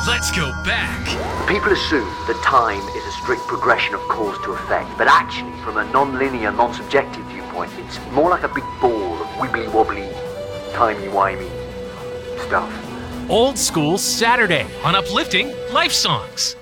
Let's go back. People assume that time is a strict progression of cause to effect, but actually, from a non-linear, non-subjective viewpoint, it's more like a big ball of wibbly-wobbly, timey-wimey stuff. Old School Saturday on Uplifting Life Songs.